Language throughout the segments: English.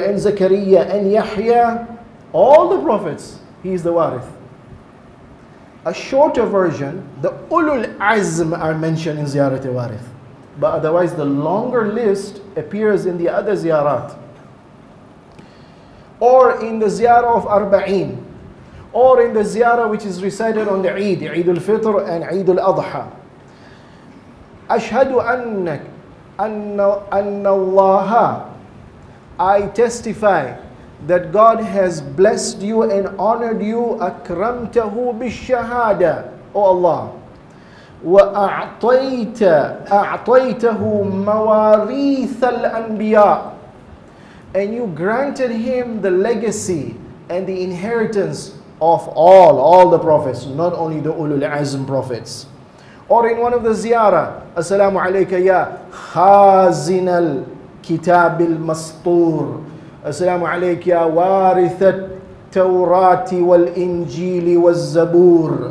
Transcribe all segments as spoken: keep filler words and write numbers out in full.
and Zakaria and Yahya, all the prophets, he is the warith. A shorter version, the Ulul Azm are mentioned in Ziyarat Warith. But otherwise the longer list appears in the other ziyarat. Or in the ziyarah of Arba'een. Or in the ziyarah which is recited on the Eid, Eid al-Fitr and Eid al-Adha. Ashhadu annak, anna, anna Allah, I testify that God has blessed you and honored you, akramtahu bishahada, O Allah. وَأَعْطَيْتَ أَعْطَيْتَهُ مَوَارِيثَ الْأَنْبِيَاءِ, and you granted him the legacy and the inheritance of all, all the prophets, not only the Ulul Azm prophets. Or in one of the ziyarah, Assalamu alayka ya khazin al-kitab al-mastur, Assalamu alayka ya warith at-Tawrati wal-Injili wal-Zabur.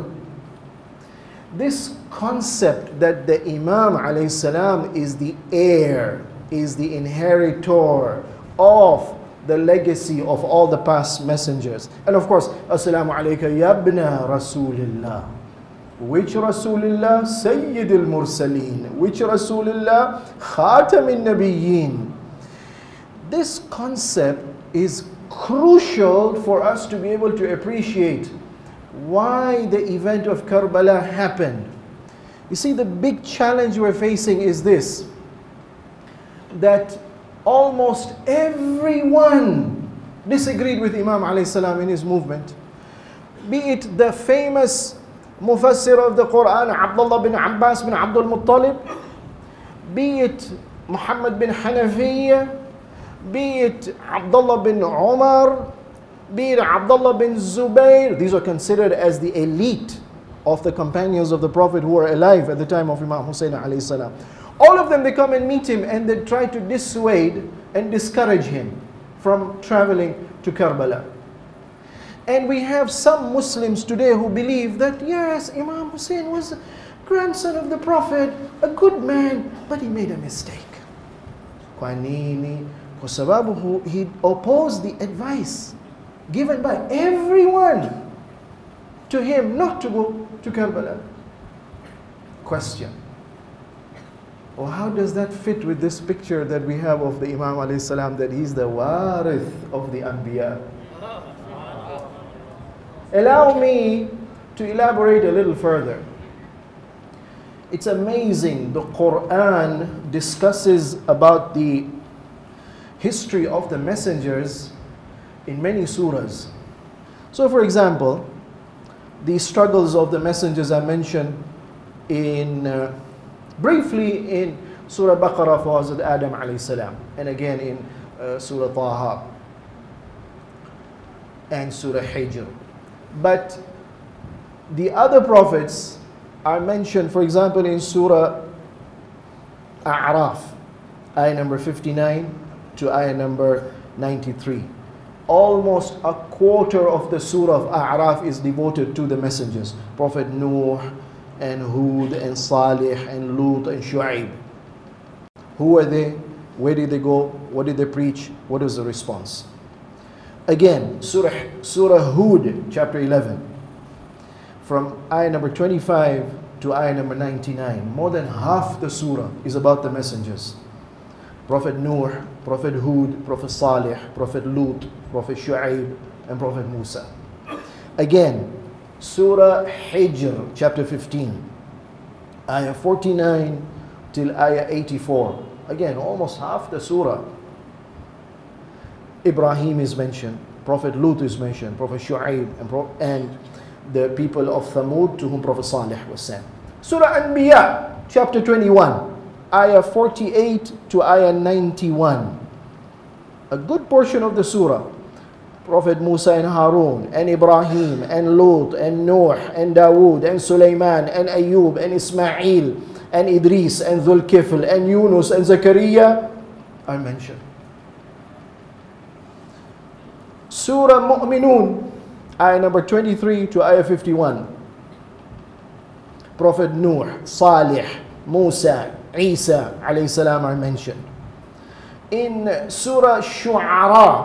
This concept that the Imam alayhi salam is the heir, is the inheritor of the legacy of all the past messengers. And of course, Assalamu alayka ya ibna Rasulillah. Which Rasulullah? Sayyid al-Mursaleen. Which Rasulullah? Khatam al-Nabiyyin. This concept is crucial for us to be able to appreciate why the event of Karbala happened. You see, the big challenge we're facing is this, that almost everyone disagreed with Imam alayhi salam in his movement. Be it the famous Mufassir of the Quran, Abdullah bin Abbas bin Abdul Muttalib, be it Muhammad bin Hanafiya, be it Abdullah bin Umar, be it Abdullah bin Zubayr. These are considered as the elite of the companions of the Prophet who were alive at the time of Imam Hussein alayhi salam. All of them, they come and meet him and they try to dissuade and discourage him from traveling to Karbala. And we have some Muslims today who believe that yes, Imam Hussein was a grandson of the Prophet, a good man, but he made a mistake. Kwa nini? Kwa sababu he opposed the advice given by everyone to him not to go to Karbala. Question. Well, how does that fit with this picture that we have of the Imam alayhi salam, that he's the warith of the Anbiya? Allow me to elaborate a little further. It's amazing, the Quran discusses about the history of the messengers in many surahs. So for example, the struggles of the messengers are mentioned in uh, briefly in Surah Baqarah for Hazrat Adam alayhi salam, and again in uh, Surah Taha and Surah Hijr. But the other prophets are mentioned, for example, in Surah A'raf, ayah number fifty-nine to ayah number ninety-three. Almost a quarter of the Surah of A'raf is devoted to the messengers, Prophet Nuh and Hud and Salih and Lut and Shu'aib. Who were they? Where did they go? What did they preach? What is the response? Again, Surah, Surah Hud, chapter eleven, from ayah number twenty-five to ayah number ninety-nine. More than half the surah is about the messengers. Prophet Nuh, Prophet Hud, Prophet Salih, Prophet Lut, Prophet Shu'aib, and Prophet Musa. Again, Surah Hijr, chapter fifteen, ayah forty-nine till ayah eighty-four. Again, almost half the surah. Ibrahim is mentioned, Prophet Lut is mentioned, Prophet Shu'aib, and, Pro and the people of Thamud to whom Prophet Salih was sent. Surah Anbiya, chapter twenty-one, ayah forty-eight to ayah ninety-one. A good portion of the surah. Prophet Musa and Harun, and Ibrahim, and Lut, and Noah, and Dawood, and Sulaiman, and Ayub, and Ismail, and Idris, and Dhul Kifl, and Yunus, and Zakaria are mentioned. Surah Mu'minun, ayah number twenty-three to ayah fifty-one. Prophet Nuh, Salih, Musa, Isa alayhi salam are mentioned. In Surah Shu'ara,